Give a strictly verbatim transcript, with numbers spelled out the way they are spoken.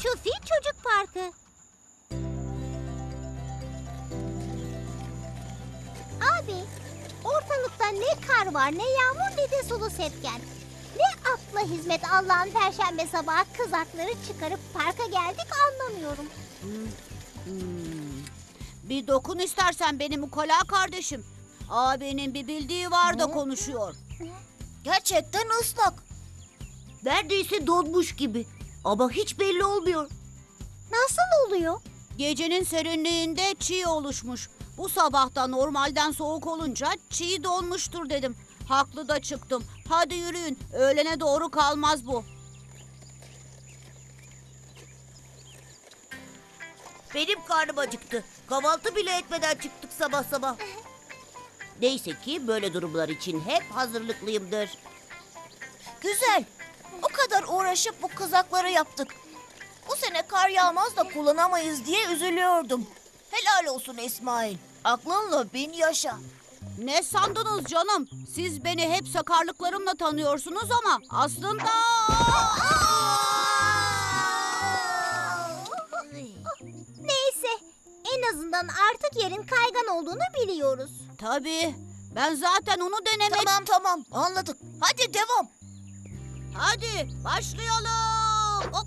Çufi Çocuk Parkı. Abi, ortalıkta ne kar var, ne yağmur, ne de sulu sepken. Ne akla hizmet Allah'ın perşembe sabahı kızakları çıkarıp parka geldik anlamıyorum. Hmm. Bir dokun istersen benim ukala kardeşim. Abinin bir bildiği var da konuşuyor. Gerçekten ıslak. Neredeyse donmuş gibi. Ama hiç belli olmuyor. Nasıl oluyor? Gecenin serinliğinde çiğ oluşmuş. Bu sabah da normalden soğuk olunca çiğ donmuştur dedim. Haklı da çıktım. Hadi yürüyün. Öğlene doğru kalmaz bu. Benim karnım acıktı. Kahvaltı bile etmeden çıktık sabah sabah. Neyse ki böyle durumlar için hep hazırlıklıyımdır. Güzel. O kadar uğraşıp bu kızakları yaptık. Bu sene kar yağmaz da kullanamayız diye üzülüyordum. Helal olsun İsmail. Aklınla bin yaşa. Ne sandınız canım? Siz beni hep sakarlıklarımla tanıyorsunuz ama aslında... Neyse, en azından artık yerin kaygan olduğunu biliyoruz. Tabii. Ben zaten onu denemek... Tamam tamam anladık. Hadi devam. Hadi başlayalım. Hop.